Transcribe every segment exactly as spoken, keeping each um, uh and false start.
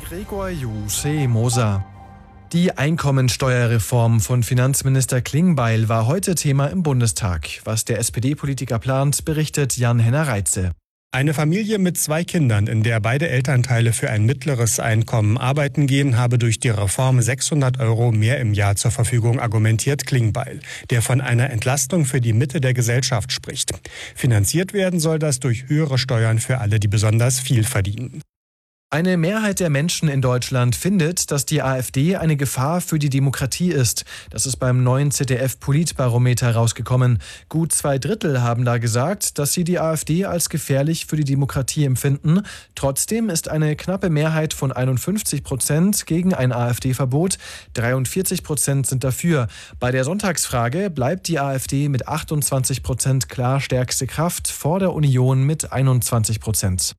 Gregor Juse Moser. Die Einkommensteuerreform von Finanzminister Klingbeil war heute Thema im Bundestag. Was der S P D-Politiker plant, berichtet Jan-Henner Reitze. Eine Familie mit zwei Kindern, in der beide Elternteile für ein mittleres Einkommen arbeiten gehen, habe durch die Reform sechshundert Euro mehr im Jahr zur Verfügung, argumentiert Klingbeil, der von einer Entlastung für die Mitte der Gesellschaft spricht. Finanziert werden soll das durch höhere Steuern für alle, die besonders viel verdienen. Eine Mehrheit der Menschen in Deutschland findet, dass die AfD eine Gefahr für die Demokratie ist. Das ist beim neuen Z D F-Politbarometer rausgekommen. Gut zwei Drittel haben da gesagt, dass sie die AfD als gefährlich für die Demokratie empfinden. Trotzdem ist eine knappe Mehrheit von einundfünfzig Prozent gegen ein AfD-Verbot. dreiundvierzig Prozent sind dafür. Bei der Sonntagsfrage bleibt die AfD mit achtundzwanzig Prozent klar stärkste Kraft, vor der Union mit einundzwanzig Prozent.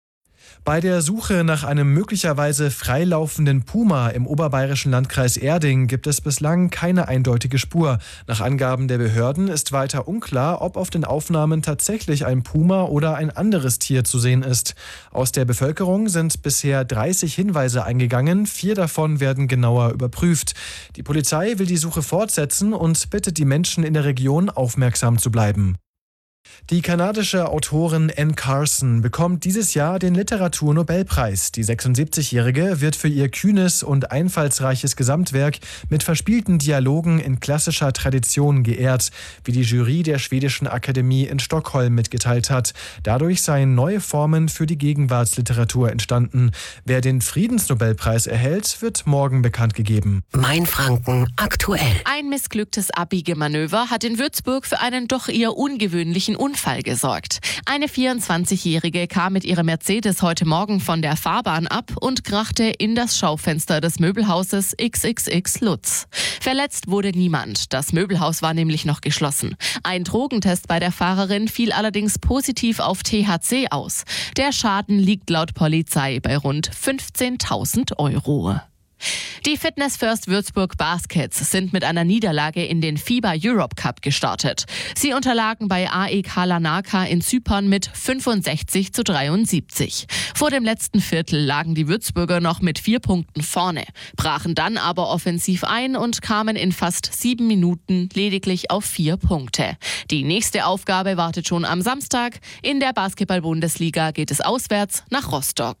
Bei der Suche nach einem möglicherweise freilaufenden Puma im oberbayerischen Landkreis Erding gibt es bislang keine eindeutige Spur. Nach Angaben der Behörden ist weiter unklar, ob auf den Aufnahmen tatsächlich ein Puma oder ein anderes Tier zu sehen ist. Aus der Bevölkerung sind bisher dreißig Hinweise eingegangen, vier davon werden genauer überprüft. Die Polizei will die Suche fortsetzen und bittet die Menschen in der Region, aufmerksam zu bleiben. Die kanadische Autorin Anne Carson bekommt dieses Jahr den Literaturnobelpreis. Die sechsundsiebzigjährige wird für ihr kühnes und einfallsreiches Gesamtwerk mit verspielten Dialogen in klassischer Tradition geehrt, wie die Jury der Schwedischen Akademie in Stockholm mitgeteilt hat. Dadurch seien neue Formen für die Gegenwartsliteratur entstanden. Wer den Friedensnobelpreis erhält, wird morgen bekannt gegeben. Mainfranken aktuell. Ein missglücktes Abbiegemanöver hat in Würzburg für einen doch eher ungewöhnlichen Unfall gesorgt. Eine vierundzwanzigjährige kam mit ihrem Mercedes heute Morgen von der Fahrbahn ab und krachte in das Schaufenster des Möbelhauses X X X Lutz. Verletzt wurde niemand. Das Möbelhaus war nämlich noch geschlossen. Ein Drogentest bei der Fahrerin fiel allerdings positiv auf T H C aus. Der Schaden liegt laut Polizei bei rund fünfzehntausend Euro. Die Fitness First Würzburg Baskets sind mit einer Niederlage in den FIBA Europe Cup gestartet. Sie unterlagen bei A E K Larnaca in Zypern mit fünfundsechzig zu dreiundsiebzig. Vor dem letzten Viertel lagen die Würzburger noch mit vier Punkten vorne, brachen dann aber offensiv ein und kamen in fast sieben Minuten lediglich auf vier Punkte. Die nächste Aufgabe wartet schon am Samstag. In der Basketball-Bundesliga geht es auswärts nach Rostock.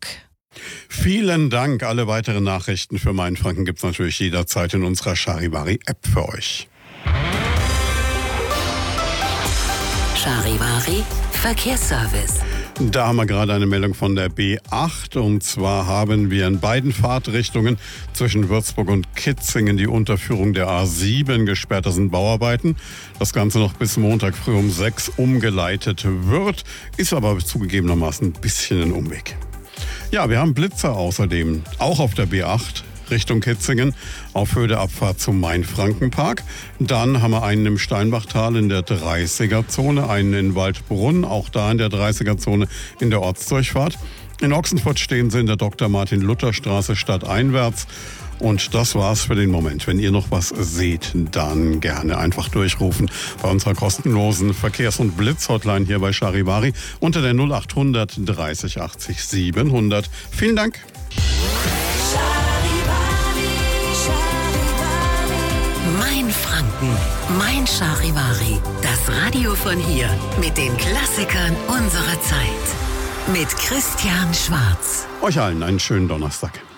Vielen Dank. Alle weiteren Nachrichten für Mainfranken gibt es natürlich jederzeit in unserer Charivari-App für euch. Charivari Verkehrsservice. Da haben wir gerade eine Meldung von der B acht. Und zwar haben wir in beiden Fahrtrichtungen zwischen Würzburg und Kitzingen die Unterführung der A sieben gesperrt. Das sind Bauarbeiten. Das Ganze noch bis Montag früh um sechs umgeleitet wird. Ist aber zugegebenermaßen ein bisschen ein Umweg. Ja, wir haben Blitzer außerdem, auch auf der B acht Richtung Kitzingen, auf Höhe der Abfahrt zum Mainfrankenpark. Dann haben wir einen im Steinbachtal in der dreißiger-Zone, einen in Waldbrunn, auch da in der dreißiger-Zone in der Ortsdurchfahrt. In Ochsenfurt stehen sie in der Doktor Martin Luther Straße stadteinwärts. Und das war's für den Moment. Wenn ihr noch was seht, dann gerne einfach durchrufen bei unserer kostenlosen Verkehrs- und Blitz-Hotline hier bei Charivari unter der null acht hundert dreißig achtzig siebenhundert. Vielen Dank. Mainfranken, mein Charivari. Das Radio von hier mit den Klassikern unserer Zeit. Mit Christian Schwarz. Euch allen einen schönen Donnerstag.